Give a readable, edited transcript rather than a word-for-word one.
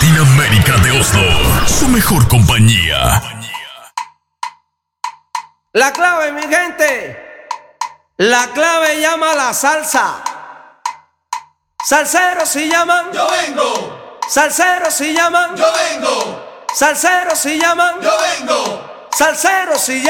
Latinoamérica de Oslo, su mejor compañía. La clave, mi gente, la clave llama la salsa. Salseros si llaman, yo vengo. Salseros si llaman, yo vengo. Salseros si llaman, yo vengo. Salseros si llaman.